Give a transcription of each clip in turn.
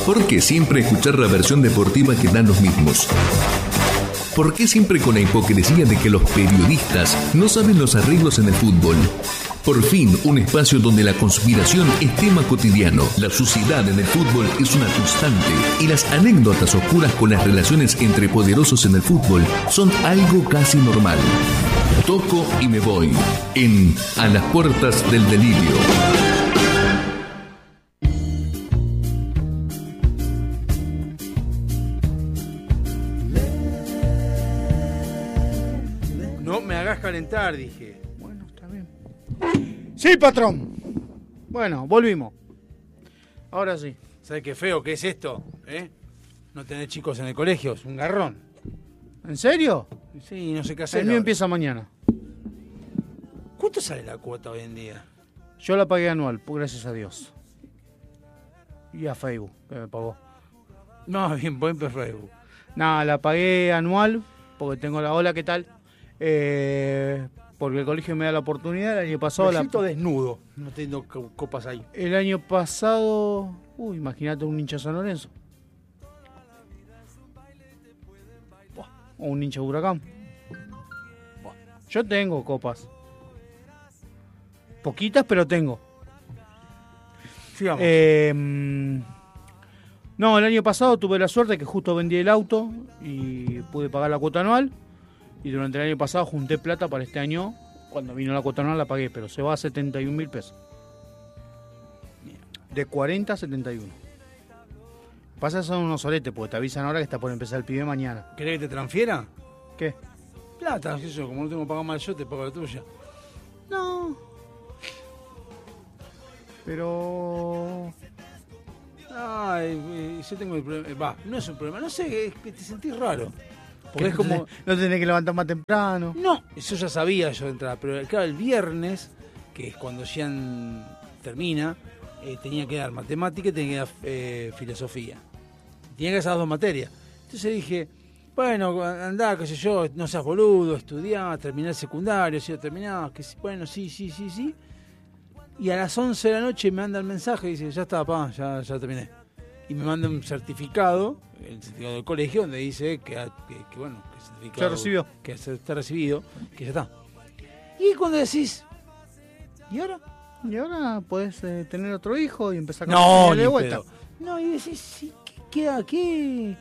¿Por qué siempre escuchar la versión deportiva que dan los mismos? ¿Por qué siempre con la hipocresía de que los periodistas no saben los arreglos en el fútbol? Por fin, un espacio donde la conspiración es tema cotidiano. La suciedad en el fútbol es una constante y las anécdotas oscuras con las relaciones entre poderosos en el fútbol son algo casi normal. Toco y me voy en A las puertas del delirio. No me hagas calentar, dije. Bueno, está bien. Sí, patrón. Bueno, volvimos. Ahora sí. ¿Sabes qué feo que es esto? No tener chicos en el colegio, es un garrón. ¿En serio? Sí, no sé qué hacer. El mío ahora. empieza mañana. ¿Cuánto sale la cuota hoy en día? Yo la pagué anual, gracias a Dios. Y a Facebook, que me pagó. No, bien, buen Facebook. Nada, la pagué anual, porque tengo la ola, ¿qué tal? Porque el colegio me da la oportunidad. El año pasado... Me siento desnudo, no tengo copas ahí. El año pasado... imagínate un hincha de San Lorenzo. O un hincha de Huracán. Yo tengo copas. Poquitas, pero tengo. Sigamos. No, el año pasado tuve la suerte que justo vendí el auto y pude pagar la cuota anual. Y durante el año pasado junté plata para este año. Cuando vino la cuota anual la pagué, pero se va a 71.000 pesos. De 40 a 71. Pasa que son unos soletes, porque te avisan ahora que está por empezar el pibe mañana. ¿Querés que te transfiera? ¿Qué? Plata, qué sé yo, como no tengo que pagar mal yo, te pago la tuya. No. Pero... Ay, yo tengo el problema. No es un problema, no sé, es que te sentís raro. Porque es no como. No tenés que levantar más temprano. No, eso ya sabía yo de entrada, pero claro, el viernes, que es cuando Jean termina, tenía que dar matemática y tenía que dar filosofía. Tenía que dar esas dos materias. Entonces dije, bueno, andá, qué sé yo, no seas boludo, estudiá, terminá el secundario, si lo terminás, que bueno, sí. Y a las 11 de la noche me manda el mensaje y dice, ya está, papá, ya terminé. Y me manda un certificado, el certificado del colegio, donde dice que bueno, que el certificado Ya recibió. que está recibido, que ya está. Y cuando decís, ¿y ahora? Y ahora podés tener otro hijo y empezar con No, la ni de vuelta. pedo. No, y decís, sí, ¿qué hago? ¿Qué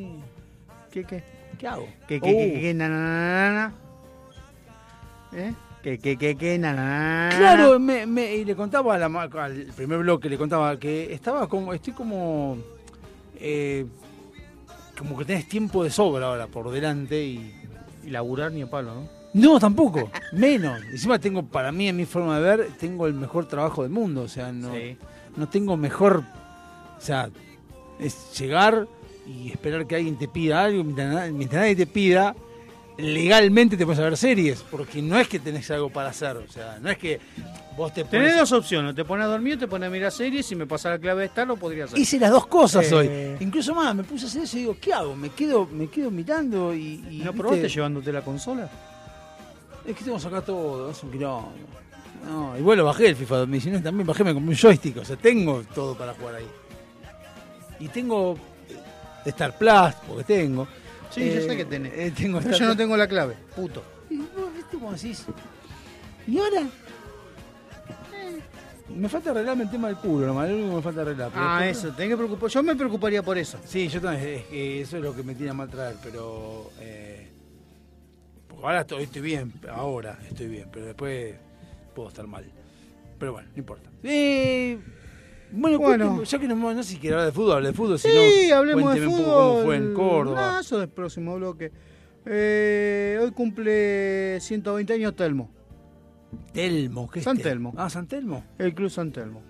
hago? ¿Qué, na, na, na, na? ¿Eh? ¿Qué, na, na, na, na? Claro, y le contaba al primer bloque, le contaba que estoy como que tenés tiempo de sobra ahora por delante y laburar ni a palo, ¿no? No, tampoco, menos. Encima tengo, para mí, en mi forma de ver, tengo el mejor trabajo del mundo, o sea, no tengo mejor, o sea, es llegar y esperar que alguien te pida algo, mientras nadie te pida, legalmente te puedes ver series, porque no es que tenés algo para hacer, o sea, no es que vos te pones... Tenés dos opciones, te pones a dormir o te pones a mirar series. Si me pasa la clave de estar, lo podría hacer. Hice las dos cosas hoy, incluso más, me puse a hacer eso y digo, ¿qué hago? Me quedo mirando y ¿No probaste llevándote la consola? Es que tengo que sacar todo, es un quilombo. No, igual lo bajé el FIFA 2019, también bajé, me compré un joystick, o sea, tengo todo para jugar ahí. Y tengo Star Plus, porque tengo. Sí, yo sé que tenés. Tengo Pero yo no tengo la clave, puto. Y vos, ¿viste cómo decís? ¿Y ahora? Me falta arreglarme el tema del culo, nomás, lo único que me falta arreglar. Pero después, Eso, tenés que preocupar. Yo me preocuparía por eso. Sí, yo también, eso es lo que me tiene a mal traer, pero... porque ahora estoy bien, pero después puedo estar mal. Pero bueno, no importa. Bueno, ya que no sé si quiero hablar de fútbol, hable de fútbol, Sí, sino hablemos de cuénteme fútbol. un poco cómo fue en Córdoba. Eso es el próximo bloque. Hoy cumple 120 años Telmo. Telmo, ¿qué es San Telmo. Ah, San Telmo. El Club San Telmo.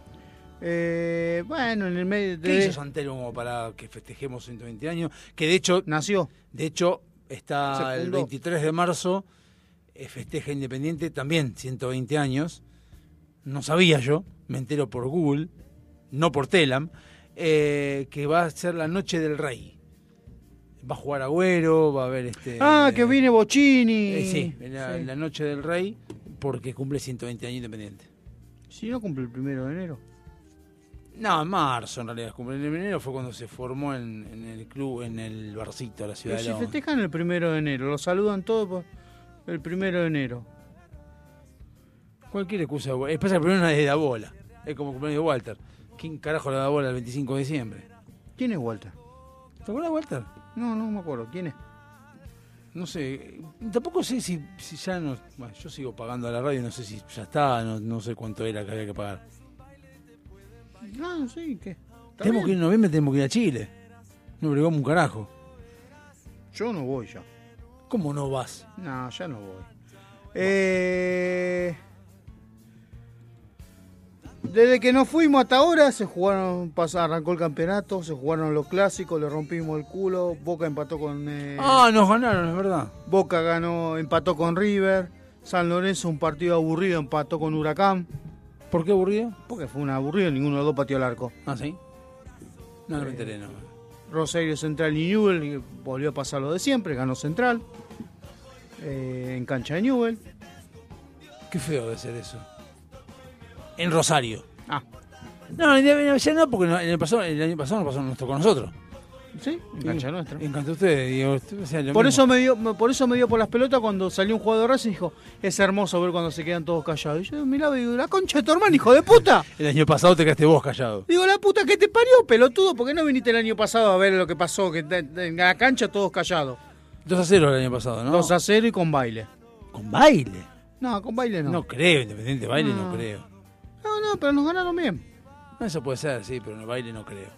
Bueno, en el medio ¿Qué hizo San Telmo como para que festejemos 120 años? Que de hecho... Nació. De hecho, está el 23 de marzo, festeja Independiente, también 120 años. No sabía yo, me entero por Google, no por Telam, que va a ser la Noche del Rey. Va a jugar Agüero, va a haber que viene Bocini. Sí, la Noche del Rey, porque cumple 120 años Independiente. Si no cumple el 1 de enero. No, en marzo en realidad. En enero fue cuando se formó en el club, en el barcito de la ciudad de Si Loma. festejan el 1 de enero, lo saludan todos por el 1 de enero. Cualquier excusa. Después el primero nadie da bola. Es como el cumpleaños de Walter. ¿Quién carajo le da bola el 25 de diciembre? ¿Quién es Walter? ¿Te acuerdas de Walter? No me acuerdo. ¿Quién es? No sé. Tampoco sé si ya no... Bueno, yo sigo pagando a la radio, no sé si ya está, no sé cuánto era que había que pagar. No, sí, ¿qué? Tenemos que ir en noviembre, tenemos que ir a Chile. No bregamos un carajo. Yo no voy ya. ¿Cómo no vas? No, ya no voy. Desde que nos fuimos hasta ahora arrancó el campeonato, se jugaron los clásicos, le rompimos el culo, Boca empató con... Nos ganaron, es verdad. Boca empató con River, San Lorenzo un partido aburrido, empató con Huracán. ¿Por qué aburrido? Porque fue un aburrido, ninguno de los dos pateó el arco. Ah, ¿sí? No me enteré, no. Rosario Central y Newell volvió a pasar lo de siempre, ganó Central en cancha de Newell. Qué feo de ser eso. En Rosario. Ah, No, ya no, porque el año pasado nos tocó a nosotros. sí, en cancha nuestra. Encantó a ustedes. Digo, o sea, Por eso me dio por las pelotas cuando salió un jugador de Racing y dijo, es hermoso ver cuando se quedan todos callados. Y yo miraba y digo, la concha de tu hermano, hijo de puta. El año pasado te quedaste vos callado. Digo, la puta que te parió, pelotudo, ¿por qué no viniste el año pasado a ver lo que pasó? Que en la cancha todos callados. 2-0 el año pasado, ¿no? 2-0 y con baile. ¿Con baile? No, con baile no. No creo, Independiente baile no creo. No, pero nos ganaron bien. Eso puede ser, sí, pero en el baile no creo.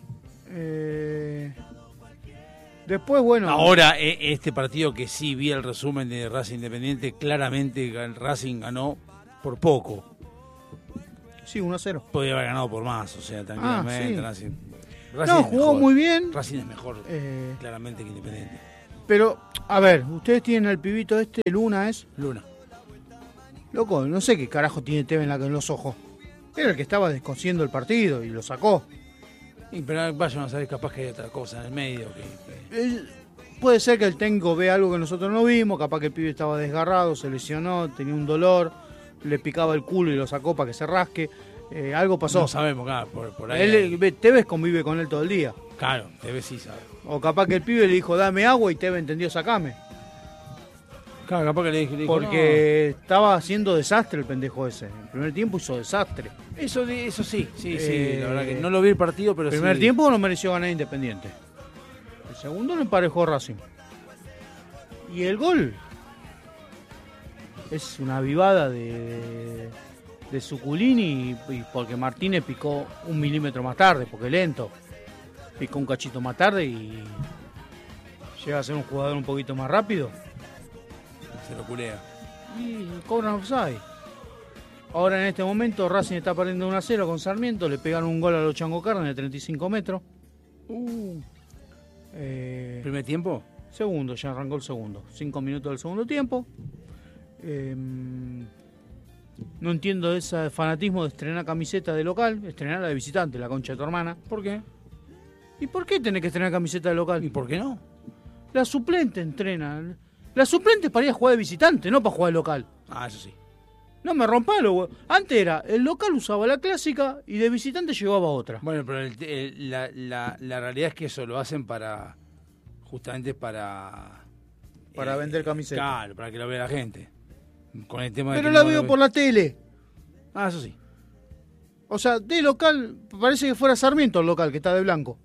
Después, bueno... Ahora, este partido que sí vi el resumen de Racing Independiente, claramente el Racing ganó por poco. Sí, 1-0. Podría haber ganado por más, o sea, tranquilamente. Sí. Racing No, es jugó mejor. muy bien. Racing es mejor, claramente, que Independiente. Pero, a ver, ustedes tienen al pibito Luna es... Luna. Loco, no sé qué carajo tiene Tevez en los ojos. Era el que estaba descosiendo el partido y lo sacó. Pero vayan a saber, capaz que hay otra cosa en el medio. Puede ser que el técnico vea algo que nosotros no vimos, capaz que el pibe estaba desgarrado, se lesionó, tenía un dolor, le picaba el culo y lo sacó para que se rasque. Algo pasó. No sabemos, claro, por ahí. Tevez convive con él todo el día. Claro, Tevez sí sabe. O capaz que el pibe le dijo, dame agua, y Tevez entendió, sacame. Claro, capaz que le dijo, porque estaba haciendo desastre el pendejo ese. En el primer tiempo hizo desastre. Eso sí, la verdad que no lo vi el partido, pero el primer sí. tiempo no mereció ganar Independiente. El segundo lo emparejó Racing. Y el gol es una avivada de Suculini y porque Martínez picó 1 milímetro más tarde, porque lento. Picó un cachito más tarde y llega a ser un jugador un poquito más rápido. Se lo culea. Y cobran offside. Ahora en este momento Racing está perdiendo 1-0 con Sarmiento. Le pegaron un gol a los Chango Carne de 35 metros. ¿Primer tiempo? Segundo, ya arrancó el segundo. 5 minutos del segundo tiempo. No entiendo ese fanatismo de estrenar camiseta de local, estrenar la de visitante, la concha de tu hermana. ¿Por qué? ¿Y por qué tenés que estrenar camiseta de local? ¿Y por qué no? La suplente entrena. La suplente es para ir a jugar de visitante, no para jugar de local. Ah, eso sí. No me rompa los huevos. Antes era, el local usaba la clásica y de visitante llevaba otra. Bueno, pero la realidad es que eso lo hacen justamente para vender camisetas. Claro, para que lo vea la gente. Con el tema pero la veo por la tele. Ah, eso sí. O sea, de local, parece que fuera Sarmiento el local, que está de blanco.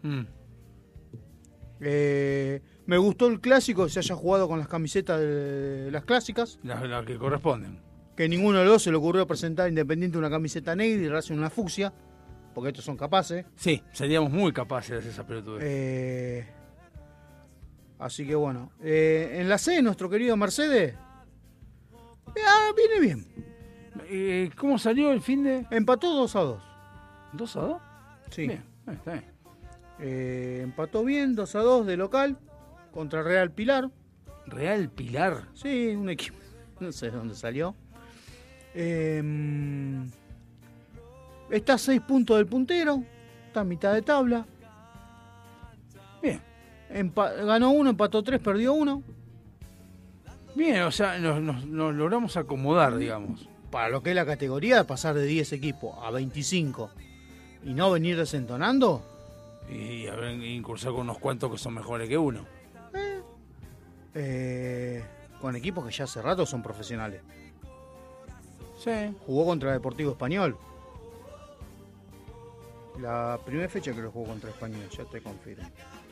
Me gustó el clásico, que se haya jugado con las camisetas de las clásicas. Las que corresponden. Que ninguno de los dos se le ocurrió presentar a Independiente una camiseta negra y Racing una fucsia, porque estos son capaces. Sí, seríamos muy capaces de hacer esa pelotudez. Así que bueno. En la C, nuestro querido Mercedes, viene bien. ¿Cómo salió el fin de...? Empató 2-2. ¿2-2? Sí. Bien, está bien. Empató bien, 2-2 de local contra Real Pilar. ¿Real Pilar? Sí, un equipo, no sé de dónde salió. Está a 6 puntos del puntero, está a mitad de tabla. Bien. Ganó 1, empató 3, perdió 1. Bien, o sea, nos logramos acomodar, digamos. Para lo que es la categoría, pasar de 10 equipos a 25 y no venir desentonando. Y haber incursado con unos cuantos que son mejores que uno. Con equipos que ya hace rato son profesionales. Sí. Jugó contra Deportivo Español. La primera fecha que lo jugó contra Español, ya te confirmo.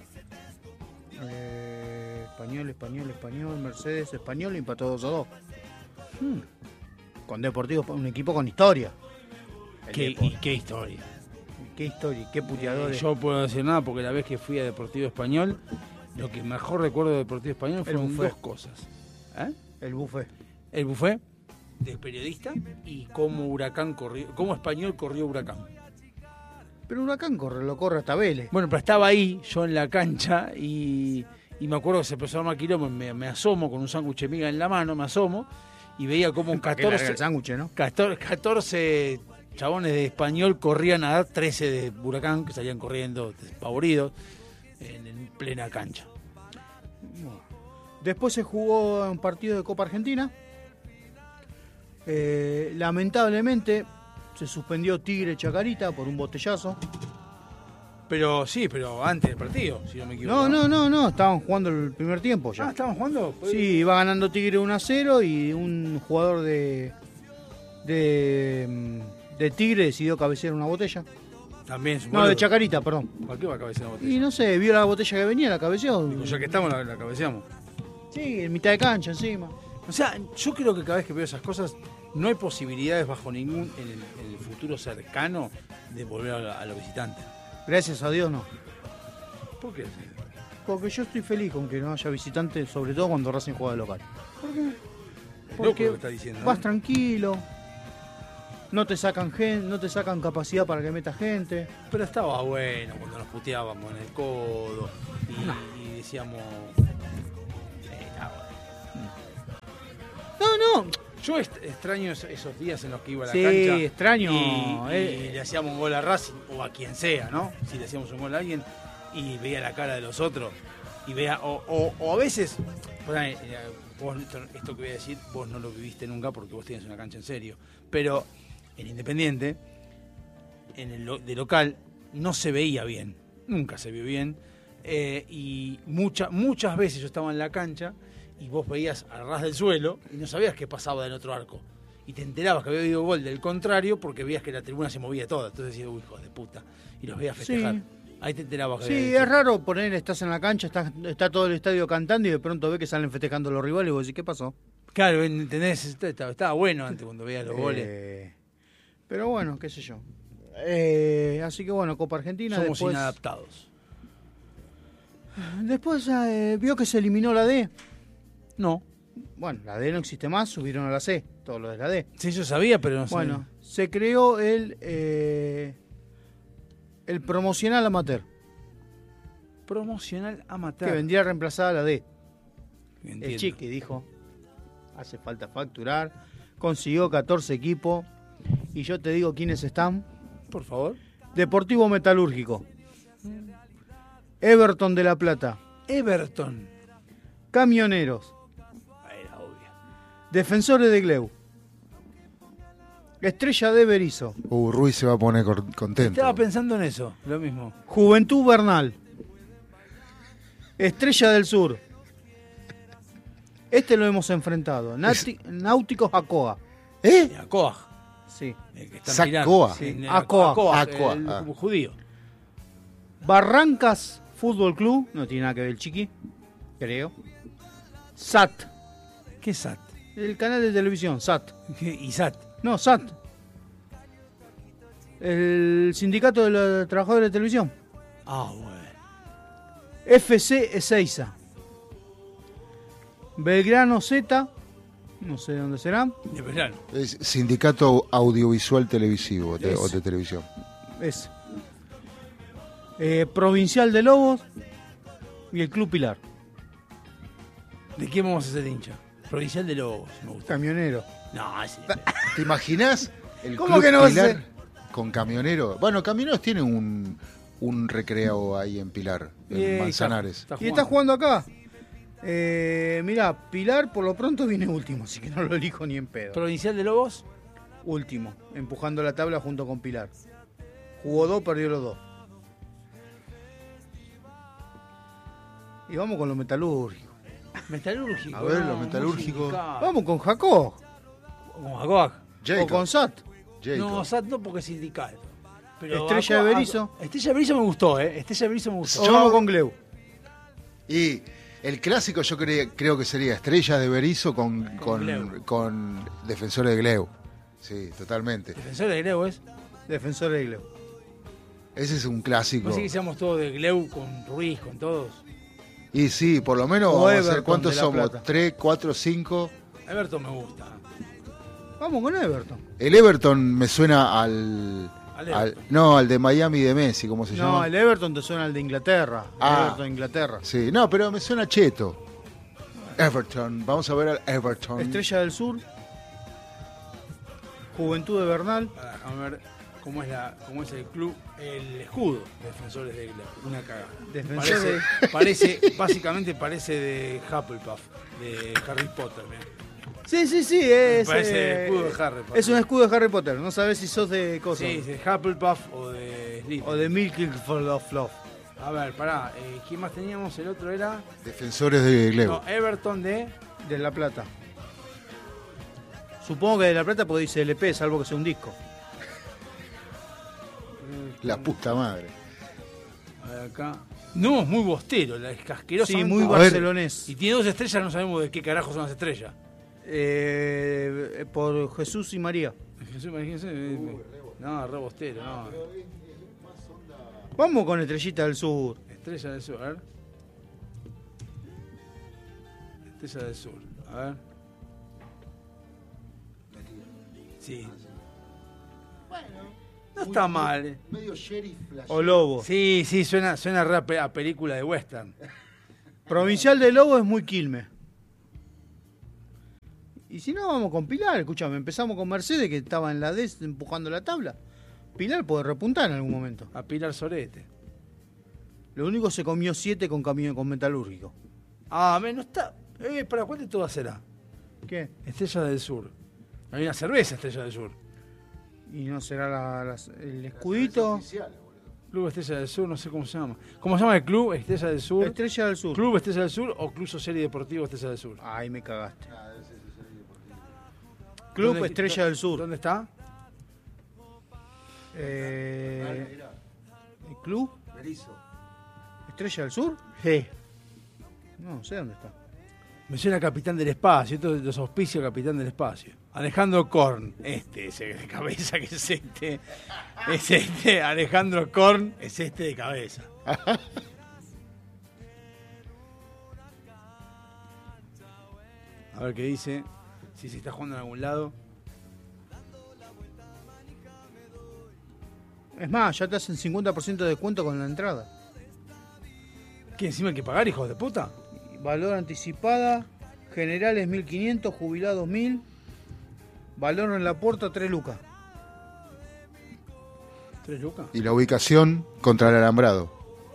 Español, Mercedes, Español y empató 2-2. Con Deportivo, un equipo con historia. ¿Qué historia? Qué historia, qué puteadores. Yo no puedo decir nada porque la vez que fui a Deportivo Español, lo que mejor recuerdo de Deportivo Español fueron buffet. 2 cosas. El buffet. El buffet del periodista y cómo Español corrió Huracán. Pero Huracán lo corre hasta Vélez. Bueno, pero estaba ahí, yo en la cancha, y me acuerdo que se empezó a armar quilombo, me asomo con un sándwich de miga en la mano, me asomo, y veía como un 14 chabones de Español corrían a dar 13 de Huracán, que salían corriendo despavoridos, en plena cancha. Después se jugó un partido de Copa Argentina. Lamentablemente se suspendió Tigre Chacarita por un botellazo. Pero antes del partido, si no me equivoco. No, estaban jugando el primer tiempo ya. ¿Estaban jugando? Sí, iba ganando Tigre 1-0 y un jugador de Tigre decidió cabecear una botella. También, no, de Chacarita, perdón. ¿Para qué va a cabecear una botella? Y no sé, vio la botella que venía, la cabeceó. Digo, ya que estamos, la cabeceamos. Sí, en mitad de cancha encima. O sea, yo creo que cada vez que veo esas cosas, no hay posibilidades bajo ningún, en el futuro cercano, de volver a los visitantes. Gracias a Dios no. ¿Por qué? Porque yo estoy feliz con que no haya visitantes, sobre todo cuando Racing juega de local. ¿Por qué? Porque lo que está diciendo, vas tranquilo, no te sacan capacidad para que metas gente. Pero estaba bueno cuando nos puteábamos en el codo y decíamos... No. Yo extraño esos días en los que iba a la sí, cancha. Sí, extraño. Y le hacíamos un gol a Racing o a quien sea, ¿no? Si le hacíamos un gol a alguien y veía la cara de los otros y veía, o a veces, vos, esto que voy a decir, vos no lo viviste nunca porque vos tienes una cancha en serio, pero en Independiente, de local, no se veía bien, nunca se vio bien, y muchas veces yo estaba en la cancha y vos veías a ras del suelo y no sabías qué pasaba del otro arco. Y te enterabas que había habido gol del contrario porque veías que la tribuna se movía toda. Entonces decías, uy, hijo de puta. Y los veías festejar. Sí. Ahí te enterabas que sí, es raro poner, estás en la cancha, está todo el estadio cantando y de pronto ves que salen festejando los rivales y vos decís, ¿qué pasó? Claro, ¿entendés? Estaba bueno antes cuando veías los goles. Pero bueno, qué sé yo. Así que bueno, Copa Argentina. Somos inadaptados. Después vio que se eliminó la D. No. Bueno, la D no existe más, subieron a la C, todo lo de la D. Sí, yo sabía, pero no sé. Bueno, se creó el promocional amateur. Promocional amateur. Que vendría a reemplazar a la D. Entiendo. El Chiqui dijo, hace falta facturar, consiguió 14 equipos, y yo te digo quiénes están. Por favor. Deportivo Metalúrgico. Everton de La Plata. Everton. Camioneros. Era obvio. Defensores de Gleu. Estrella de Berizo. Ruiz se va a poner contento. Estaba pensando en eso, lo mismo. Juventud Bernal. Estrella del Sur. Este lo hemos enfrentado. Náuticos Acoa. Acoa. Sí. Sacoa. Sí. Acoa. El judío. Barrancas Fútbol Club. No tiene nada que ver el Chiqui. Creo. SAT. ¿Qué es SAT? El canal de televisión, SAT. ¿Y SAT? No, SAT. El sindicato de los trabajadores de televisión. Ah, bueno. FC Ezeiza. Belgrano Z. No sé de dónde será. De Belgrano. Es Sindicato Audiovisual Televisivo o de televisión. Es. Provincial de Lobos y el Club Pilar. ¿De quién vamos a ser hincha? Provincial de Lobos, me gusta. Camionero. No, ese... ¿Te imaginás el ¿Cómo Club que no va a Pilar ser? con Camioneros? Bueno, Camioneros tiene un recreo ahí en Pilar, en Manzanares. Y está jugando acá. Mirá, Pilar por lo pronto viene último, así que no lo elijo ni en pedo. ¿Provincial de Lobos? Último, empujando la tabla junto con Pilar. Jugó 2, perdió los 2. Y vamos con lo metalúrgico. Metalúrgico. A ver, no, lo metalúrgico. muy sindical. Vamos con Jacob. Con Jacob. Jacob. O con Sat. Jacob. No, SAT no porque es sindical. Pero Estrella de Berizo. Estrella de Berizo me gustó, Estrella de Berizo me gustó. O vamos con Gleu. Y el clásico yo creo que sería Estrellas de Berizo Gleu. con Defensores de Gleu. Sí, totalmente. Defensor de Gleu es. Defensor de Gleu. Ese es un clásico. Así que seamos todos de Gleu con Ruiz, con todos. Y sí, por lo menos O vamos a hacer, Everton ¿cuántos de La somos? Plata. 3, 4, 5. Everton me gusta. Vamos con Everton. El Everton me suena al Everton. no, al de Miami de Messi, ¿cómo se No, llama? el Everton te suena al de Inglaterra. Ah. Everton de Inglaterra. Sí, no, pero me suena cheto. Everton, vamos a ver al Everton. Estrella del Sur. Juventud de Bernal. Déjame ver cómo es el club, el escudo de Defensores de Gleu. Una cagada. Defensor Básicamente parece de Hufflepuff, de Harry Potter. Mirá. Sí, es. Parece el escudo de Harry Potter. Es un escudo de Harry Potter. No sabes si sos de cosas. Sí, de Hufflepuff o de Slytherin. O de Milky Fluff. A ver, pará, ¿quién más teníamos? El otro era... Defensores de Gleu. No, Everton de... De La Plata. Supongo que de La Plata porque dice LP, salvo que sea un disco. La puta madre. A ver acá. No, es muy bostero, es casqueroso. Sí, muy A ver. barcelonés. Y tiene 2 estrellas, no sabemos de qué carajo son las estrellas. Por Jesús y María. Imagínense. No, re bostero, no. Vamos con Estrellita del Sur. Estrella del Sur, a ver. Estrella del Sur, a ver. Sí. No está mal. Medio sheriff O Lobo. Sí, suena re a película de western. Provincial de Lobo es muy Quilmes. Y si no, vamos con Pilar. Escúchame, empezamos con Mercedes, que estaba en la D empujando la tabla. Pilar puede repuntar en algún momento. A Pilar Sorete. Lo único se comió 7 con metalúrgico. Ah, no está. ¿Para cuál de todas será? ¿Qué? Estrella del Sur. Hay una cerveza Estrella del Sur. Y no será el escudito. Club Estrella del Sur, no sé cómo se llama. ¿Cómo se llama el club Estrella del Sur? Estrella del Sur. ¿Club Estrella del Sur o Club Social y Deportivo Estrella del Sur? Ay, me cagaste. Club Estrella del Sur. ¿Dónde está? ¿El club? ¿Estrella del Sur? Sí. No sé dónde está. Me suena Capitán del Espacio, esto es los auspicios Capitán del Espacio. Alejandro Korn, ese de cabeza que es este. Es este, Alejandro Korn es este de cabeza. A ver qué dice, si se está jugando en algún lado. Es más, ya te hacen 50% de descuento con la entrada. ¿Qué encima hay que pagar, hijos de puta? Valor anticipada, generales 1.500, jubilados 1.000. Valor en la puerta 3 lucas. ¿3 lucas? Y la ubicación contra el alambrado.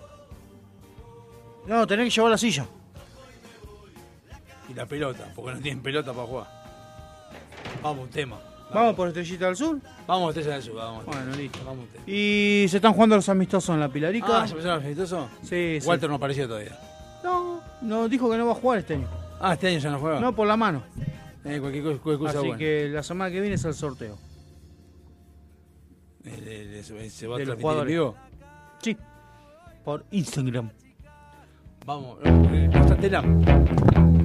No, tenés que llevar la silla. Y la pelota, porque no tienen pelota para jugar. Vamos, un tema. Vamos por Estrellita del Sur. Vamos, Estrella del Sur, vamos. Bueno, listo. Vamos, un tema. Y se están jugando los amistosos en la Pilarica. Ah, ¿se empezaron los amistosos? Sí, sí. Walter no apareció todavía. No, dijo que no va a jugar este año. Ah, este año ya no juega. No, por la mano. Cualquier cosa Así buena. que la semana que viene es el sorteo. ¿Se va a de los transmitir en jugadores. vivo? Sí. Por Instagram. Vamos, Constatela.